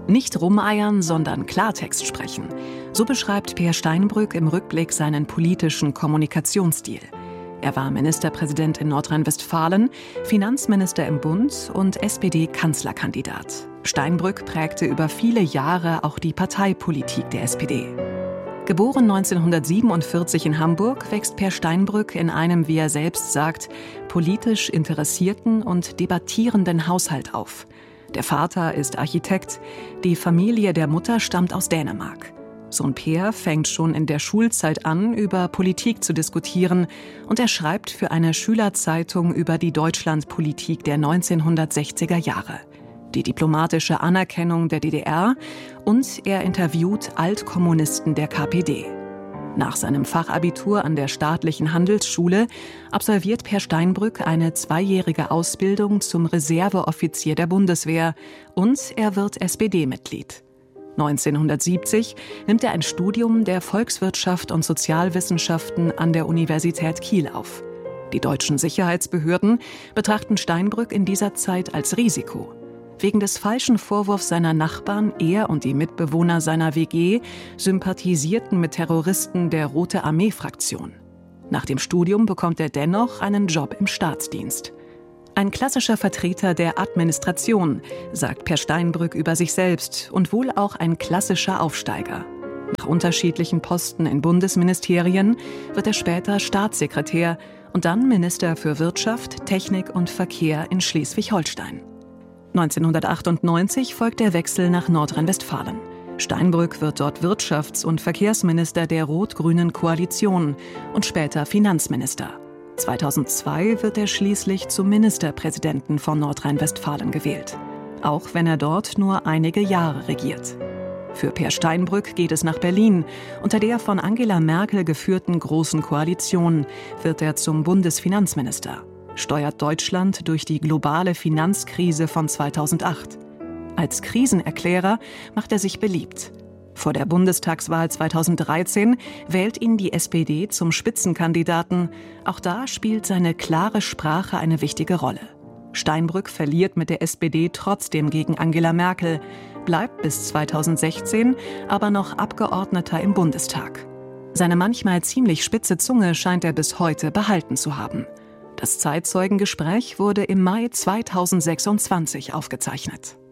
Nicht rumeiern, sondern Klartext sprechen. So beschreibt Peer Steinbrück im Rückblick seinen politischen Kommunikationsstil. Er war Ministerpräsident in Nordrhein-Westfalen, Finanzminister im Bund und SPD-Kanzlerkandidat. Steinbrück prägte über viele Jahre auch die Parteipolitik der SPD. Geboren 1947 in Hamburg, wächst Peer Steinbrück in einem, wie er selbst sagt, politisch interessierten und debattierenden Haushalt auf. Der Vater ist Architekt, die Familie der Mutter stammt aus Dänemark. Sohn Peer fängt schon in der Schulzeit an, über Politik zu diskutieren, und er schreibt für eine Schülerzeitung über die Deutschlandpolitik der 1960er Jahre, die diplomatische Anerkennung der DDR, und er interviewt Altkommunisten der KPD. Nach seinem Fachabitur an der Staatlichen Handelsschule absolviert Peer Steinbrück eine 2-jährige Ausbildung zum Reserveoffizier der Bundeswehr und er wird SPD-Mitglied. 1970 nimmt er ein Studium der Volkswirtschaft und Sozialwissenschaften an der Universität Kiel auf. Die deutschen Sicherheitsbehörden betrachten Steinbrück in dieser Zeit als Risiko. Wegen des falschen Vorwurfs seiner Nachbarn, er und die Mitbewohner seiner WG sympathisierten mit Terroristen der Rote Armee-Fraktion. Nach dem Studium bekommt er dennoch einen Job im Staatsdienst. Ein klassischer Vertreter der Administration, sagt Peer Steinbrück über sich selbst, und wohl auch ein klassischer Aufsteiger. Nach unterschiedlichen Posten in Bundesministerien wird er später Staatssekretär und dann Minister für Wirtschaft, Technik und Verkehr in Schleswig-Holstein. 1998 folgt der Wechsel nach Nordrhein-Westfalen. Steinbrück wird dort Wirtschafts- und Verkehrsminister der rot-grünen Koalition und später Finanzminister. 2002 wird er schließlich zum Ministerpräsidenten von Nordrhein-Westfalen gewählt, auch wenn er dort nur einige Jahre regiert. Für Peer Steinbrück geht es nach Berlin. Unter der von Angela Merkel geführten Großen Koalition wird er zum Bundesfinanzminister, steuert Deutschland durch die globale Finanzkrise von 2008. Als Krisenerklärer macht er sich beliebt. Vor der Bundestagswahl 2013 wählt ihn die SPD zum Spitzenkandidaten. Auch da spielt seine klare Sprache eine wichtige Rolle. Steinbrück verliert mit der SPD trotzdem gegen Angela Merkel, bleibt bis 2016 aber noch Abgeordneter im Bundestag. Seine manchmal ziemlich spitze Zunge scheint er bis heute behalten zu haben. Das Zeitzeugengespräch wurde im Mai 2026 aufgezeichnet.